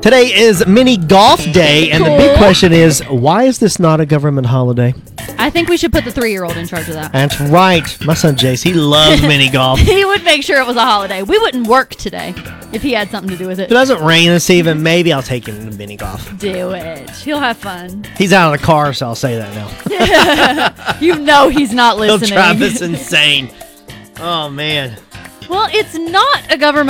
Today is mini golf day, and the big question is, why is this not a government holiday? I think we should put the 3-year-old in charge of that. That's right. My son Jace, he loves mini golf. If He would make sure it was a holiday. We wouldn't work today if he had something to do with it it. doesn't rain this evening, maybe I'll take him to mini golf. Do it. He'll have fun. He's out of the car, so I'll say that now. You know he's not He'll listening. drive us insane. Oh, man. Well, it's not a government